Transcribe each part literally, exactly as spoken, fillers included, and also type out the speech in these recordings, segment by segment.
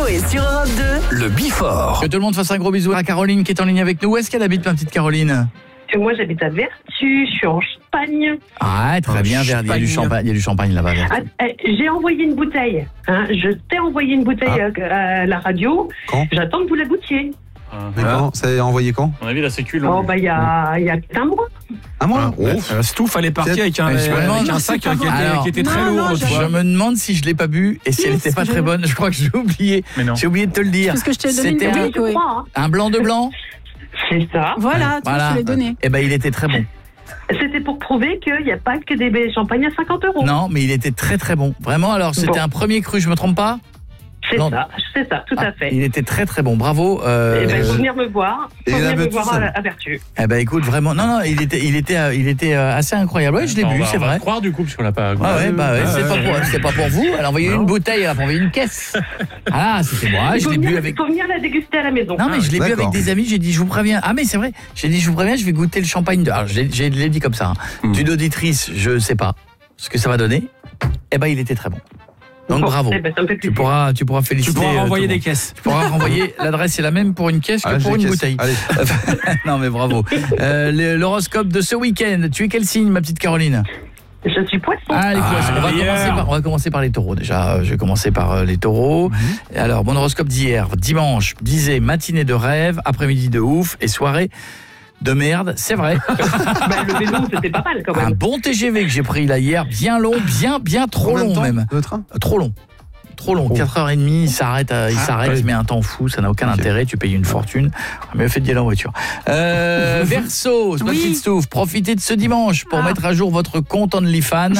Coé sur Europe deux. Le Bifort. Que tout le monde fasse un gros bisou à Caroline qui est en ligne avec nous. Où est-ce qu'elle habite, ma petite Caroline? Et moi, j'habite à Vertus, je suis en Espagne. Ah, très Oh, bien, Verdi. Il y a du champagne, il y a du champagne là-bas. Verdi. Ah, eh, j'ai envoyé une bouteille. Hein. Je t'ai envoyé une bouteille Ah. à, à la radio. Quand J'attends que vous la goûtiez. Mais quand Ça a envoyé quand À mon avis, la sécu, Oh, bah, il y a, il y a un mois. Un mois Ouais, euh, Stouff, elle est partie C'est- avec un, Mais je me avec demande- un sac qui était, Alors, qui était très non, lourd non, l'autre j'ai- Je fois. me demande si je l'ai pas bu et si Si, elle n'était c'est pas ce que très j'ai- bonne. Je crois que j'ai oublié. Mais non. J'ai oublié de te le dire. Parce que je t'ai donné une C'était bouteille, Je Coé. crois, hein. un blanc de blanc. C'est ça. Voilà, tu vois, je te l'ai donné. Eh ben, il était très bon. C'était pour prouver qu'il n'y a pas que des champagnes à cinquante euros. Non, mais il était très très bon. Vraiment. Alors, c'était Bon. un premier cru. Je me trompe pas? C'est Non. ça, c'est ça, tout Ah, à fait. il était très très bon. Bravo. Euh, Eh ben, faut venir me voir. Et Faut la venir me meute voir seule. à, à Vertus. Eh ben, écoute, vraiment. Non, non, il était, il était, euh, il était euh, assez incroyable. Ouais, je l'ai On bu, va- c'est on va vrai. te croire du coup, parce qu'on l'a pas. Ah ouais, bah ouais, c'est ouais, pas ouais. pour, c'est pas pour vous. Elle a envoyé une bouteille, elle a envoyé une caisse. Ah, c'était moi. Il Je faut l'ai bu venir, avec. faut venir la déguster à la maison. Non mais je l'ai bu avec D'accord. des amis, j'ai dit je vous préviens. Ah mais c'est vrai, j'ai dit je vous préviens, je vais goûter le champagne de... Alors j'ai, j'ai, je l'ai dit comme ça, hein. Mm. D'une auditrice, je sais pas ce que ça va donner. Eh ben il était très bon. Donc Bon, bravo. eh ben, ça me fait Tu plaisir. pourras, tu pourras Tu féliciter. pourras euh, renvoyer tout le des monde. caisses. Tu pourras renvoyer, l'adresse est la même pour une caisse que Ah, pour j'ai une caisse. bouteille. Allez. Non mais bravo. Euh, le- l'horoscope de ce week-end, tu es quel signe ma petite Caroline? Je suis poisson. Ah, les poissons. On va, hier. commencer par, on va commencer par les taureaux déjà. Euh, Je vais commencer par euh, les taureaux. Alors, mon horoscope d'hier, dimanche, disait matinée de rêve, après-midi de ouf et soirée de merde. C'est vrai. Bah, le vélo, c'était pas mal quand Un même. bon T G V que j'ai pris là hier, bien long, bien, bien trop Combien de long temps, même. Le train Euh, Trop long. Trop long, Oh. quatre heures trente, il s'arrête, euh, il Ah, s'arrête, ouais. il met un temps fou, ça n'a aucun Ok. intérêt, tu payes une fortune. Mais fait d'y aller en voiture. Euh, Verseau, ma Oui. petite Stouff, profitez de ce dimanche pour Ah. mettre à jour votre compte OnlyFans.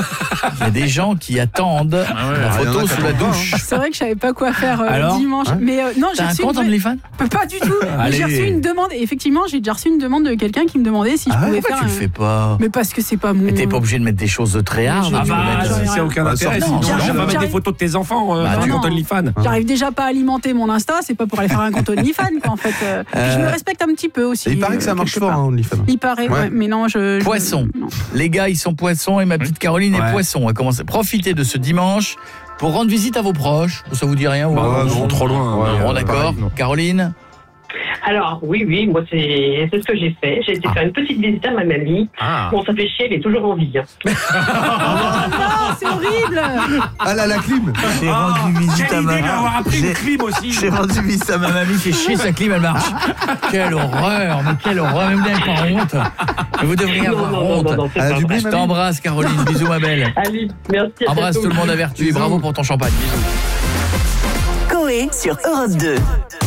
Il y a des gens qui attendent la Ah, il y en a photo qui sous la attendent pas, douche. C'est vrai que je savais pas quoi faire euh, Alors dimanche. Hein Mais euh, non, j'ai T'as un reçu compte une... OnlyFans? Pas du tout. Mais Allez. j'ai reçu une demande. Et effectivement, j'ai déjà reçu une demande de quelqu'un qui me demandait si je Ah ouais, pouvais pourquoi faire. tu le un- fais pas? Mais parce que c'est pas mon. Mais t'es pas obligé de mettre des choses de très hard. Mais tu je- peux Ah bah, mettre- j'ai- C'est aucun Ouais, intérêt. non, Sinon, non, on va j'arrive- mettre des photos de tes enfants euh, Bah, sur tu- ton OnlyFans. J'arrive déjà pas à alimenter mon Insta, c'est pas pour aller faire un compte OnlyFans, quoi, en fait. Euh, puis je me respecte un petit peu aussi. Et il paraît que ça euh, marche quelque fort, part. hein, OnlyFans. Il paraît, Ouais. ouais, mais non, je. je- Poisson. non. Les gars, ils sont poissons et ma petite Caroline est Ouais. poisson. Elle commence à profiter de ce dimanche pour rendre visite à vos proches. Ça vous dit rien ou... Bah, non, trop loin. Ouais, Bon, ouais, d'accord. pareil, non. Caroline? Alors, oui, oui, moi, c'est c'est ce que j'ai fait. J'ai été Ah. faire une petite visite à ma mamie. Ah. Bon, ça fait chier, elle est toujours en vie. hein. Ah non, c'est horrible. Ah là, la clim J'ai rendu visite Quelle idée d'avoir appris une clim aussi. J'ai rendu visite à ma mamie, fait chier, sa clim, elle marche. Quelle horreur, mais quelle horreur, même bien pas honte. Mais vous devriez Non, avoir non, non, honte. non, non, c'est Elle a pas du vrai. blé, Je mamie t'embrasse, Caroline. Bisous, ma belle. Allez, merci. à Embrasse bientôt. tout le monde à Vertu. Bisous. Bravo pour ton champagne. Bisous. Coé sur Europe deux.